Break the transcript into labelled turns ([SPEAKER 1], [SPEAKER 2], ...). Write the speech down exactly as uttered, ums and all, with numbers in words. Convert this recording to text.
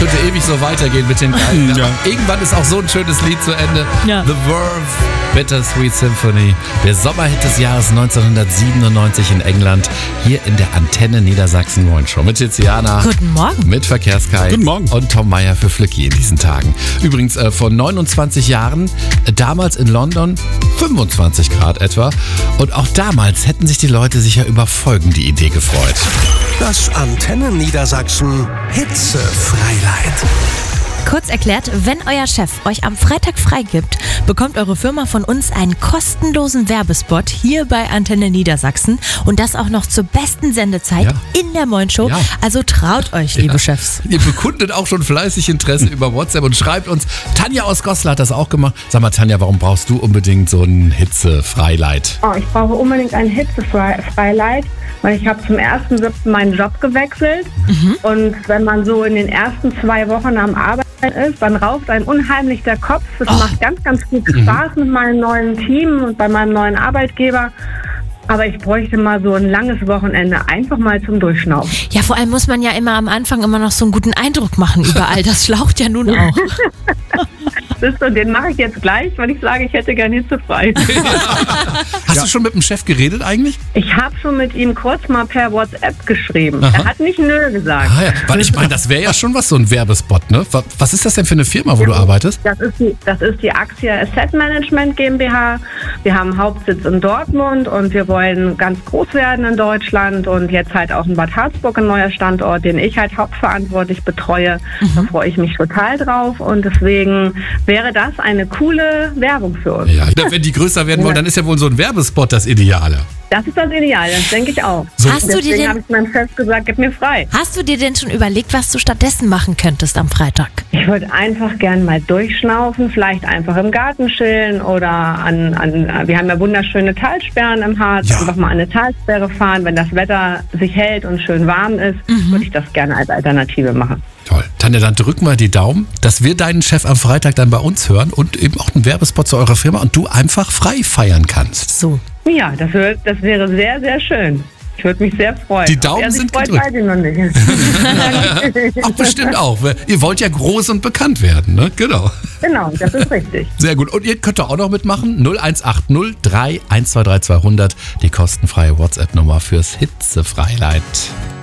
[SPEAKER 1] könnte ewig so weitergehen mit den geilen.
[SPEAKER 2] Ja.
[SPEAKER 1] Irgendwann ist auch so ein schönes Lied zu Ende.
[SPEAKER 3] Ja.
[SPEAKER 1] The Verve, Bittersweet Symphony. Der Sommerhit des Jahres neunzehnhundertsiebenundneunzig in England. Hier in der Antenne Niedersachsen Morgenshow. Mit Tiziana.
[SPEAKER 3] Guten Morgen.
[SPEAKER 1] Mit Verkehrskai.
[SPEAKER 2] Guten Morgen.
[SPEAKER 1] Und Tom Meyer für Flücki in diesen Tagen. Übrigens äh, vor neunundzwanzig Jahren, äh, damals in London, fünfundzwanzig Grad etwa. Und auch damals hätten sich die Leute sicher über folgende Idee gefreut.
[SPEAKER 4] Das Antenne Niedersachsen Hitzefreiheit.
[SPEAKER 3] Kurz erklärt, wenn euer Chef euch am Freitag freigibt, bekommt eure Firma von uns einen kostenlosen Werbespot hier bei Antenne Niedersachsen und das auch noch zur besten Sendezeit
[SPEAKER 1] Ja.
[SPEAKER 3] in der Morgenshow.
[SPEAKER 1] Ja.
[SPEAKER 3] Also traut euch, liebe
[SPEAKER 1] Ja.
[SPEAKER 3] Chefs.
[SPEAKER 1] Ihr bekundet auch schon fleißig Interesse über WhatsApp und schreibt uns. Tanja aus Goslar hat das auch gemacht. Sag mal, Tanja, warum brauchst du unbedingt so ein Hitzefreileid?
[SPEAKER 5] Oh, ich brauche unbedingt ein Hitzefreileid, weil ich habe zum ersten siebten meinen Job gewechselt. Und wenn man so in den ersten zwei Wochen am Arbeiten ist, dann rauft einem unheimlich der Kopf. Es macht ganz, ganz viel Spaß mit meinem neuen Team und bei meinem neuen Arbeitgeber. Aber ich bräuchte mal so ein langes Wochenende einfach mal zum Durchschnaufen.
[SPEAKER 3] Ja, vor allem muss man ja immer am Anfang immer noch so einen guten Eindruck machen überall. Das schlaucht ja nun auch.
[SPEAKER 5] Siehst du, den mache ich jetzt gleich, weil ich sage, ich hätte gern hitzefrei.
[SPEAKER 1] Hast du schon mit dem Chef geredet eigentlich?
[SPEAKER 5] Ich habe schon mit ihm kurz mal per WhatsApp geschrieben.
[SPEAKER 1] Aha.
[SPEAKER 5] Er hat nicht nö gesagt.
[SPEAKER 1] Ah ja, weil ich meine, das wäre ja schon was, so ein Werbespot, ne? Wa- Was ist das denn für eine Firma, wo du arbeitest?
[SPEAKER 5] Das ist die, das ist die Axia Asset Management GmbH. Wir haben Hauptsitz in Dortmund und wir wollen ganz groß werden in Deutschland und jetzt halt auch in Bad Harzburg ein neuer Standort, den ich halt hauptverantwortlich betreue. Da freue ich mich total drauf und deswegen wäre das eine coole Werbung für uns.
[SPEAKER 1] Ja, wenn die größer werden wollen, dann ist ja wohl so ein Werbespot das Ideale.
[SPEAKER 5] Das ist das Ideal, das denke ich auch.
[SPEAKER 1] So.
[SPEAKER 3] Hast du dir
[SPEAKER 5] Deswegen
[SPEAKER 3] denn-
[SPEAKER 5] habe ich meinem Chef gesagt, gib mir frei.
[SPEAKER 3] Hast du dir denn schon überlegt, was du stattdessen machen könntest am Freitag?
[SPEAKER 5] Ich würde einfach gern mal durchschnaufen, vielleicht einfach im Garten chillen oder an, an wir haben ja wunderschöne Talsperren im Harz,
[SPEAKER 1] Ja.
[SPEAKER 5] einfach mal an eine Talsperre fahren, wenn das Wetter sich hält und schön warm ist, würde ich das gerne als Alternative machen.
[SPEAKER 1] Toll. Tanja, dann drück mal die Daumen, dass wir deinen Chef am Freitag dann bei uns hören und eben auch einen Werbespot zu eurer Firma und du einfach frei feiern kannst.
[SPEAKER 3] So.
[SPEAKER 5] Ja, das, wär, das wäre sehr, sehr schön. Ich würde mich sehr freuen.
[SPEAKER 1] Die Daumen
[SPEAKER 5] Wer sich
[SPEAKER 1] sind
[SPEAKER 5] freut,
[SPEAKER 1] gedrückt.
[SPEAKER 5] weiß ich noch nicht.
[SPEAKER 1] Auch bestimmt auch. Ihr wollt ja groß und bekannt werden, ne? Genau.
[SPEAKER 5] Genau, das ist richtig.
[SPEAKER 1] Sehr gut. Und ihr könnt doch auch noch mitmachen. null eins acht null drei eins zwei drei zweihundert, die kostenfreie WhatsApp-Nummer fürs Hitzefreileid.